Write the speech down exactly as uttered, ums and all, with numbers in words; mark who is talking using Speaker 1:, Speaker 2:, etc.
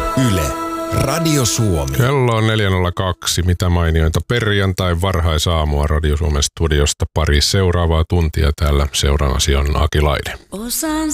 Speaker 1: Yle, Radio Suomi.
Speaker 2: Kello on neljä nolla kaksi. Mitä mainiointa perjantai varhaisaamua Radio Suomen studiosta. Pari seuraavaa tuntia täällä seuraavasi on Aki Laine.